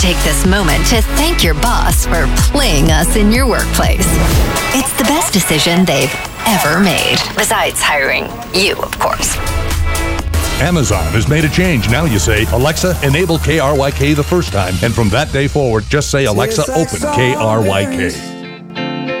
take this moment to thank your boss for playing us in your workplace. It's the best decision they've ever made. Besides hiring you, of course. Amazon has made a change. Now you say, Alexa, enable KRYK the first time. And from that day forward, just say, Alexa, open KRYK.